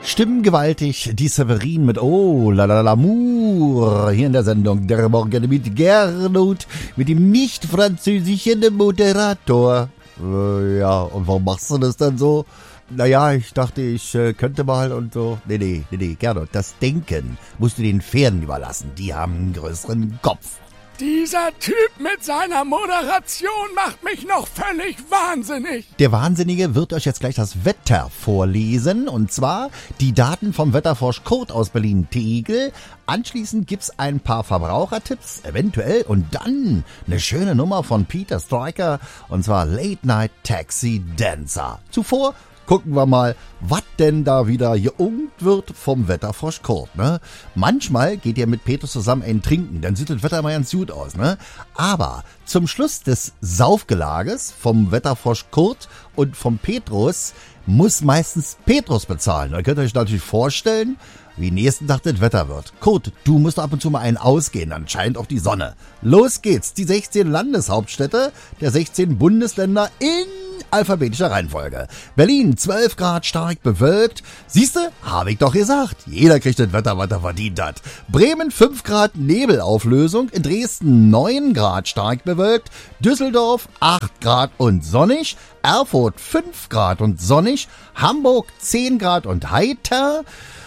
Stimmen gewaltig, die Severin mit Oh, la la l'amour, hier in der Sendung Der Morgen mit Gernot, mit dem nicht französischen Moderator. Ja, und warum machst du das dann so? Naja, ich dachte, ich könnte mal und so. Nee, Gernot, das Denken musst du den Pferden überlassen, die haben einen größeren Kopf. Dieser Typ mit seiner Moderation macht mich noch völlig wahnsinnig. Der Wahnsinnige wird euch jetzt gleich das Wetter vorlesen, und zwar die Daten vom Wetterfrosch Kurt aus Berlin-Tegel. Anschließend gibt's ein paar Verbrauchertipps, eventuell, und dann eine schöne Nummer von Peter Stryker, und zwar Late Night Taxi Dancer. Zuvor gucken wir mal, was denn da wieder geungt wird vom Wetterfrosch Kurt, ne? Manchmal geht ihr mit Petrus zusammen ein Trinken, dann sieht das Wetter mal ganz gut aus, ne? Aber zum Schluss des Saufgelages vom Wetterfrosch Kurt und vom Petrus muss meistens Petrus bezahlen. Da könnt ihr euch natürlich vorstellen, wie nächsten Tag das Wetter wird. Kurt, du musst ab und zu mal einen ausgehen, dann scheint auch die Sonne. Los geht's, die 16 Landeshauptstädte der 16 Bundesländer in alphabetischer Reihenfolge. Berlin 12 Grad, stark bewölkt. Siehste, habe ich doch gesagt. Jeder kriegt das Wetter, was er verdient hat. Bremen 5 Grad, Nebelauflösung. In Dresden 9 Grad, stark bewölkt. Düsseldorf 8 Grad und sonnig. Erfurt 5 Grad und sonnig. Hamburg 10 Grad und heiter.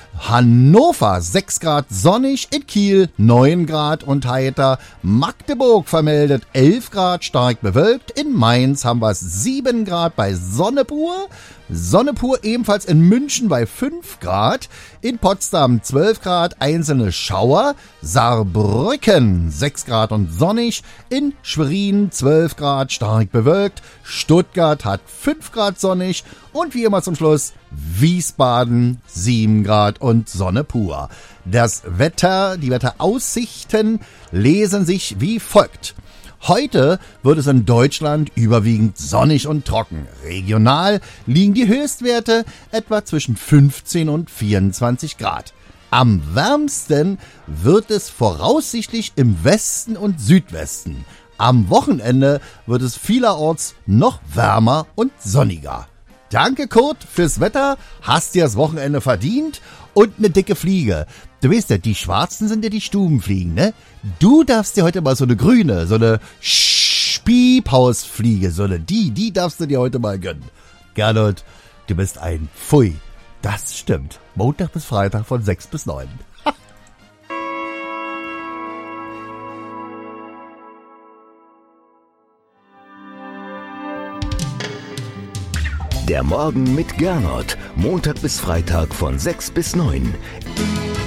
Hannover 6 Grad sonnig, in Kiel 9 Grad und heiter, Magdeburg vermeldet 11 Grad stark bewölkt, in Mainz haben wir es 7 Grad bei Sonne pur ebenfalls in München bei 5 Grad, in Potsdam 12 Grad, einzelne Schauer, Saarbrücken 6 Grad und sonnig, in Schwerin 12 Grad stark bewölkt, Stuttgart hat 5 Grad sonnig und wie immer zum Schluss Wiesbaden 7 Grad und Sonne pur. Das Wetter, die Wetteraussichten lesen sich wie folgt. Heute wird es in Deutschland überwiegend sonnig und trocken. Regional liegen die Höchstwerte etwa zwischen 15 und 24 Grad. Am wärmsten wird es voraussichtlich im Westen und Südwesten. Am Wochenende wird es vielerorts noch wärmer und sonniger. Danke, Kurt, fürs Wetter. Hast dir das Wochenende verdient und eine dicke Fliege. Du weißt ja, die Schwarzen sind ja die Stubenfliegen, ne? Du darfst dir heute mal so eine grüne, so eine Spiebhausfliege, die darfst du dir heute mal gönnen. Gernot, du bist ein Pfui. Das stimmt. Montag bis Freitag von 6 bis 9. Der Morgen mit Gernot. Montag bis Freitag von 6 bis 9.